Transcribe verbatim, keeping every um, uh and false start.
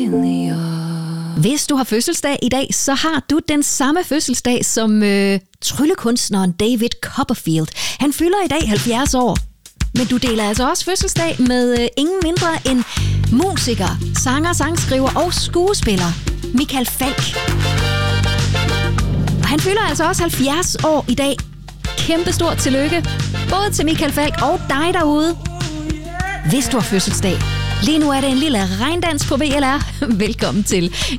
Hvis du har fødselsdag i dag, så har du den samme fødselsdag som øh, tryllekunstneren David Copperfield. Han fylder i dag halvfjerds år. Men du deler altså også fødselsdag med øh, ingen mindre end musiker, sanger, sangskriver og skuespiller Michael Falch. Og han fylder altså også halvfjerds år i dag. Kæmpe stort tillykke, både til Michael Falch og dig derude. Hvis du har fødselsdag. Lige nu er det en lille regndans på V L R. Velkommen til.